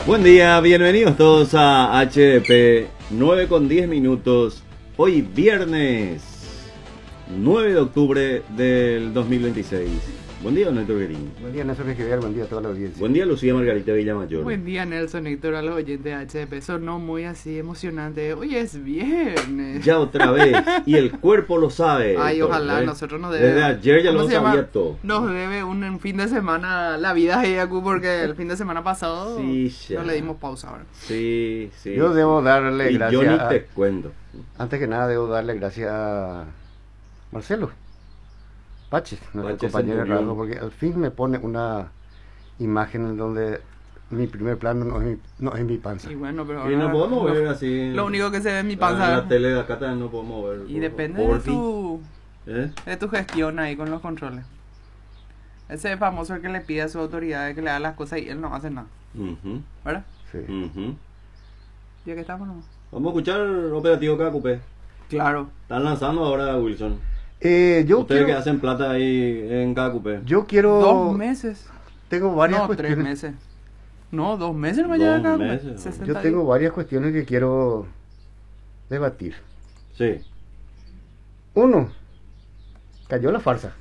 Buen día, bienvenidos todos a HDP 9 con 10 minutos. Hoy viernes 9 de octubre del 2026. Buen día, Néstor Guerín. Buen día, Néstor Esquivel, buen día a toda la audiencia. Buen día, Lucía Margarita Villamayor. Buen día, Nelson Héctor, a los oyentes de HDP. Sonó muy así emocionante. Hoy es viernes. Ya otra vez. Y el cuerpo lo sabe. Ay, Héctor, ojalá, ¿eh? nosotros nos debe. Desde ayer ya ¿cómo lo se llama? sabía todo. Nos debe un fin de semana la vida de Yaku, porque el fin de semana pasado Sí, ya. no le dimos pausa ahora. Sí, sí. Yo debo darle Y gracias yo ni a- te cuento. Antes que nada debo darle gracias a Marcelo Paches, nuestro Paches compañero de Centurión. radio, porque al fin me pone una imagen en donde mi primer plano no es mi panza. Y bueno, pero Y ahora no podemos ver así. lo único que se ve en mi En panza. la tele de acá también no podemos ver. Y depende por de ti. ¿Eh? tu gestión ahí con los controles. Ese es famoso el que le pide a su autoridad que le haga las cosas y él no hace nada, Ujú, ¿verdad? Sí. ujú. Ya que estamos, ¿no? Vamos a escuchar Operativo Cacupé. Claro. Están lanzando ahora, Wilson. Yo Ustedes que quiero, hacen plata ahí en Cacupé. yo quiero, 2 meses. tengo varias No, 3 cuestiones. meses. No, 2 meses no me 2 llega acá. meses. 60 Yo tengo varias cuestiones que quiero debatir. Sí. Uno, cayó la farsa.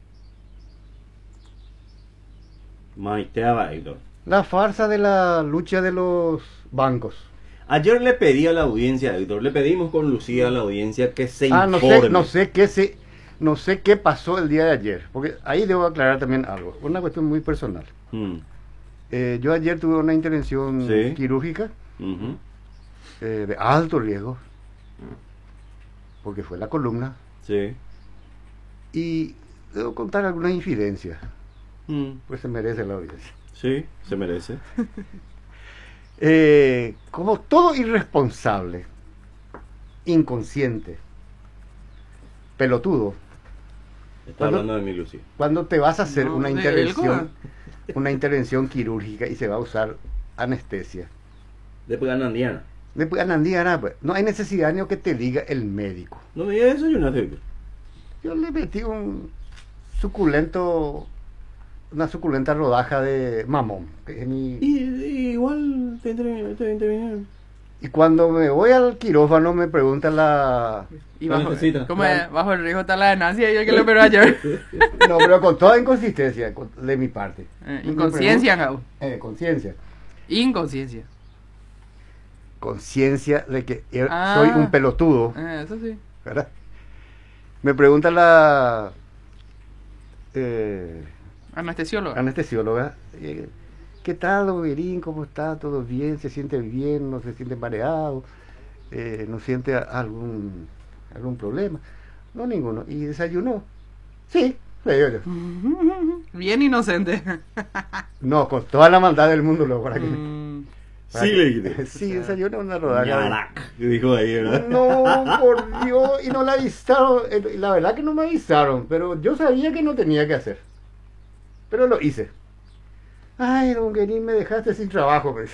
Maiteaba, Héctor. La farsa de la lucha de los bancos. Ayer le pedí a la audiencia, Héctor, le pedimos con Lucía a la audiencia que se No informe. no sé qué pasó el día de ayer, porque ahí debo aclarar también algo, una cuestión muy personal. Mm, Yo ayer tuve una intervención Sí. quirúrgica ujú, de alto riesgo, porque fue la columna, Sí. y debo contar algunas infidencias, Mm, pues se merece la audiencia. Sí, se merece. Como todo irresponsable, inconsciente, pelotudo, Está ¿Cuándo? hablando de mi Lucía. cuando te vas a hacer No, una de intervención quirúrgica y se va a usar anestesia. Después ganan Diana. Después, Anandiana, pues, no hay necesidad ni que te diga el médico. No me digas eso, Héctor. Yo le metí una suculenta rodaja de mamón. Que es Y igual te intervinieron. y cuando me voy al quirófano me pregunta la... Y La bajo, necesita. ¿cómo es? Bajo el riesgo está la denancia y el que lo operó ayer. No, pero con toda inconsistencia de mi parte. Inconsciencia, Gau. Conciencia. Inconsciencia. Conciencia de que yo Ah. soy un pelotudo, Eso sí. ¿verdad? Me pregunta la Anestesiólogo. anestesióloga, ¿qué tal, don Guerín? ¿Cómo está? ¿Todo bien? ¿Se siente bien? ¿No se siente mareado? ¿No siente algún problema? No, ninguno. ¿Y desayunó? Sí, le digo yo. Bien inocente. No, con toda la maldad del mundo, luego, para que... Sí, le dije. Sí, desayunó una rodaja. Ñarac, que dijo ahí, ¿verdad? No, por Dios, y no la avisaron. La verdad que no me avisaron, pero yo sabía que no tenía que hacer. Pero lo hice. Ay, don Guerín, me dejaste sin trabajo, pues.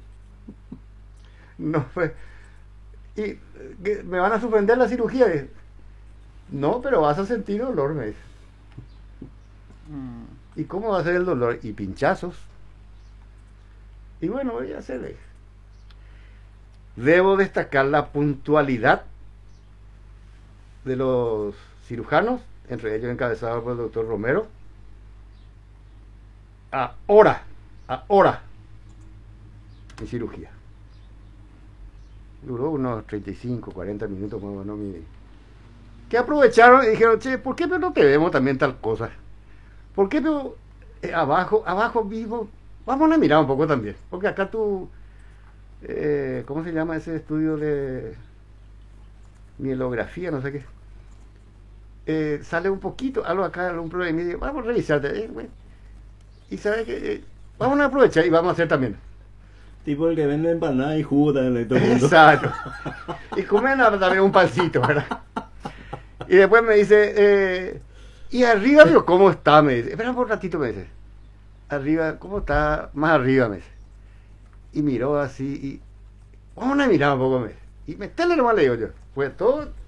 No, pues. ¿Y me van a suspender la cirugía? No, pero vas a sentir dolor, me dice. ¿Y cómo va a ser el dolor? Y pinchazos. Y bueno, voy a hacerle. Debo destacar la puntualidad de los cirujanos, entre ellos encabezado por el doctor Romero. Ahora, mi cirugía. Duró unos 35, 40 minutos más o menos. Que aprovecharon y dijeron, che, ¿por qué no te vemos también tal cosa? ¿Por qué no abajo vivo? Vamos a mirar un poco también, porque acá tú, ¿cómo se llama ese estudio de mielografía? No sé qué. Sale un poquito, algo acá, un problema, y digo, vamos a revisarte. Bueno. Y sabes que vamos a aprovechar y vamos a hacer también. Tipo el que vende empanadas y jugo también en todo el mundo. Exacto. Y comen también un pancito, ¿verdad? Y después me dice, y arriba, pero ¿cómo está? Me dice, espera un ratito, me dice. Arriba, ¿cómo está? Más arriba, me dice. Y miró así, y vamos a mirar un poco, me dice. Y metele nomás, le digo yo. Pues todo